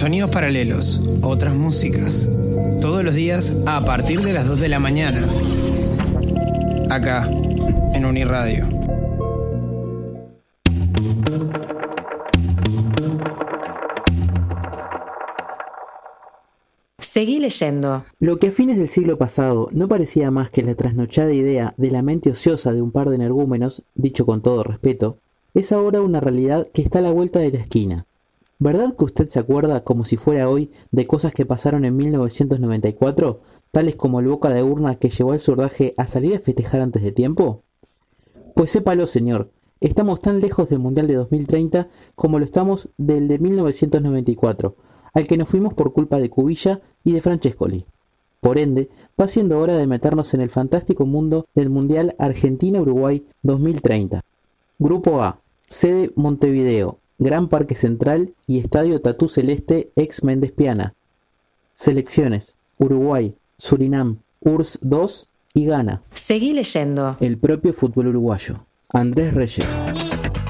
Sonidos paralelos, otras músicas. Todos los días a partir de las 2 de la mañana. Acá, en Uniradio. Seguí leyendo. Lo que a fines del siglo pasado no parecía más que la trasnochada idea de la mente ociosa de un par de energúmenos, dicho con todo respeto, es ahora una realidad que está a la vuelta de la esquina. ¿Verdad que usted se acuerda, como si fuera hoy, de cosas que pasaron en 1994, tales como el boca de urna que llevó al surdaje a salir a festejar antes de tiempo? Pues sépalo, señor, estamos tan lejos del Mundial de 2030 como lo estamos del de 1994, al que nos fuimos por culpa de Cubilla y de Francescoli. Por ende, va siendo hora de meternos en el fantástico mundo del Mundial Argentina-Uruguay 2030. Grupo A, sede Montevideo, Gran Parque Central y Estadio Tatú Celeste ex Méndez Piana. Selecciones: Uruguay, Surinam, URSS 2 y Ghana. Seguí leyendo. El propio fútbol uruguayo. Andrés Reyes.